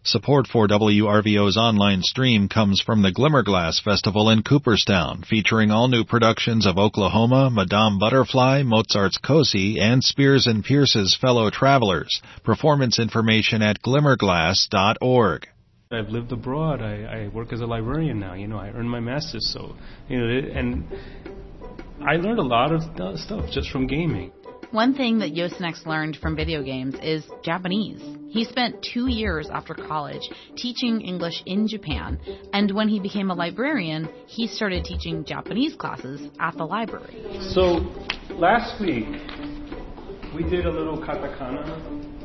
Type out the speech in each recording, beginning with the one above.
Support for WRVO's online stream comes from the Glimmerglass Festival in Cooperstown, featuring all new productions of Oklahoma, Madame Butterfly, Mozart's Cosi, and Spears and Pierce's Fellow Travelers. Performance information at glimmerglass.org. I've lived abroad. I work as a librarian now. I earned my master's, so and I learned a lot of stuff just from gaming. One thing that Yosenex learned from video games is Japanese. He spent 2 years after college teaching English in Japan, and when he became a librarian, he started teaching Japanese classes at the library. So last week, we did a little katakana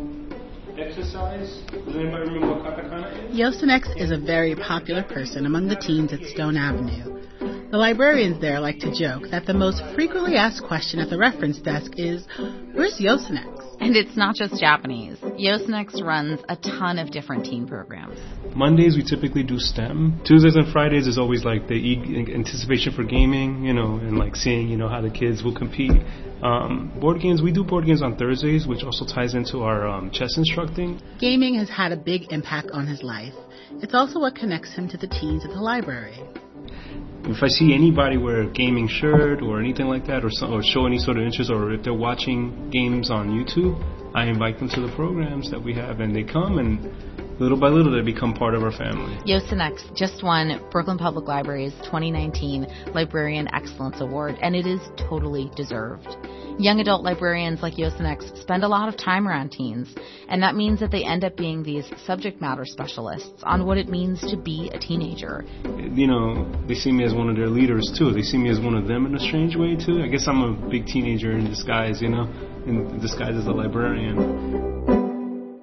exercise. Does anybody remember what katakana is? Yosenex is a very popular person among the teens at Stone Avenue. The librarians there like to joke that the most frequently asked question at the reference desk is, "Where's Yosenex?" And it's not just Japanese. Yosenex runs a ton of different teen programs. Mondays we typically do STEM. Tuesdays and Fridays is always like the anticipation for gaming, and like seeing, how the kids will compete. Board games, we do board games on Thursdays, which also ties into our chess instructing. Gaming has had a big impact on his life. It's also what connects him to the teens at the library. If I see anybody wear a gaming shirt or anything like that, or show any sort of interest, or if they're watching games on YouTube, I invite them to the programs that we have, and they come, and little by little they become part of our family. Yosenex just won Brooklyn Public Library's 2019 Librarian Excellence Award, and it is totally deserved. Young adult librarians like Yosenex spend a lot of time around teens, and that means that they end up being these subject matter specialists on what it means to be a teenager. They see me as one of their leaders, too. They see me as one of them in a strange way, too. I guess I'm a big teenager in disguise, in disguise as a librarian.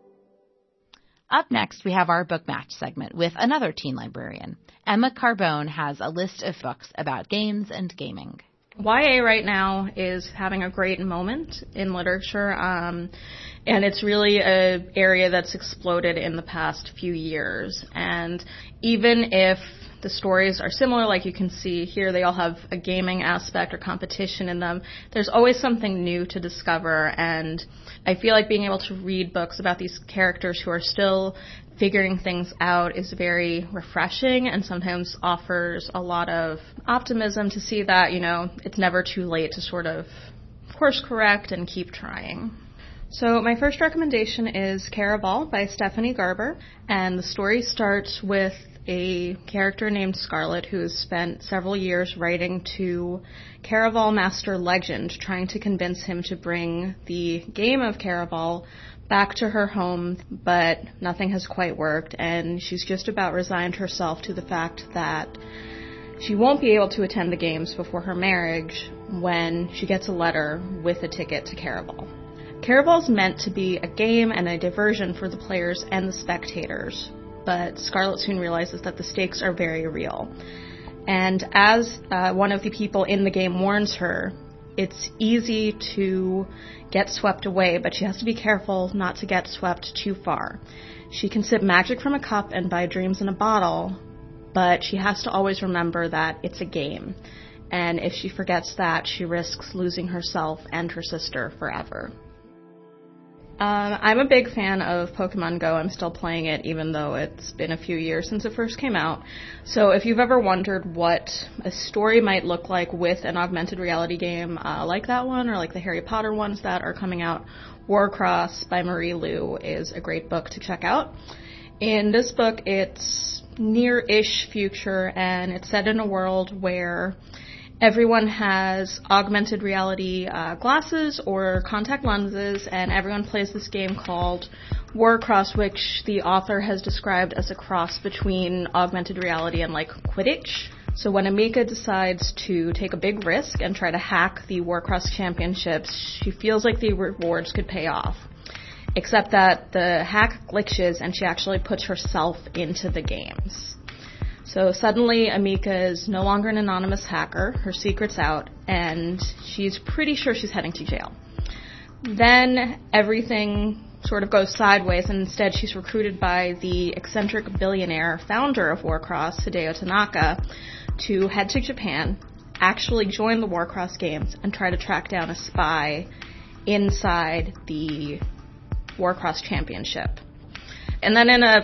Up next, we have our Book Match segment with another teen librarian. Emma Carbone has a list of books about games and gaming. YA right now is having a great moment in literature, and it's really an area that's exploded in the past few years. And even if the stories are similar, like you can see here, they all have a gaming aspect or competition in them, there's always something new to discover, and I feel like being able to read books about these characters who are still figuring things out is very refreshing and sometimes offers a lot of optimism to see that, it's never too late to sort of course correct and keep trying. So my first recommendation is Caraval by Stephanie Garber, and the story starts with a character named Scarlet who has spent several years writing to Caraval Master Legend, trying to convince him to bring the game of Caraval back to her home, but nothing has quite worked, and she's just about resigned herself to the fact that she won't be able to attend the games before her marriage when she gets a letter with a ticket to Caraval. Caraval's meant to be a game and a diversion for the players and the spectators, but Scarlet soon realizes that the stakes are very real. And as one of the people in the game warns her, it's easy to get swept away, but she has to be careful not to get swept too far. She can sip magic from a cup and buy dreams in a bottle, but she has to always remember that it's a game. And if she forgets that, she risks losing herself and her sister forever. I'm a big fan of Pokemon Go. I'm still playing it even though it's been a few years since it first came out. So if you've ever wondered what a story might look like with an augmented reality game like that one, or like the Harry Potter ones that are coming out, Warcross by Marie Lu is a great book to check out. In this book, it's near-ish future, and it's set in a world where everyone has augmented reality glasses or contact lenses, and everyone plays this game called Warcross, which the author has described as a cross between augmented reality and like Quidditch. So when Amika decides to take a big risk and try to hack the Warcross championships, she feels like the rewards could pay off. Except that the hack glitches and she actually puts herself into the games. So suddenly Amika is no longer an anonymous hacker, her secret's out, and she's pretty sure she's heading to jail. Then everything sort of goes sideways, and instead she's recruited by the eccentric billionaire founder of Warcross, Hideo Tanaka, to head to Japan, actually join the Warcross games, and try to track down a spy inside the Warcross championship. And then in a